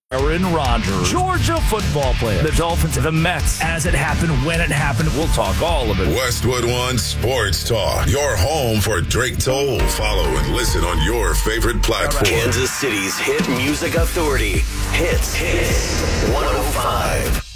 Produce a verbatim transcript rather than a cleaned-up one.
Aaron Rodgers, Georgia football player, the Dolphins, the Mets, as it happened, when it happened. We'll talk all of it. Westwood One Sports Talk, your home for Drake Toll. Follow and listen on your favorite platform. Kansas City's hit music authority, Hits, Hits one oh five.